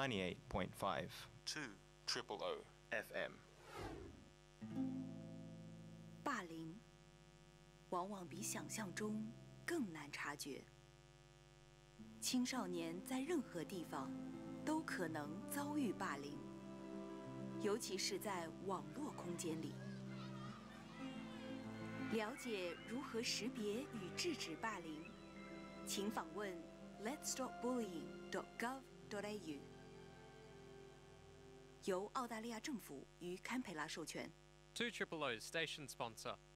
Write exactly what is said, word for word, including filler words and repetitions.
ninety-eight point five two triple O F M。 霸凌往往比想象中更难察觉。青少年在任何地方都可能遭遇霸凌，尤其是在网络空间里。了解如何识别与制止霸凌，请访问 let's stop bullying dot gov dot a u， 由澳大利亚政府与堪培拉授权。 two triple O station sponsor.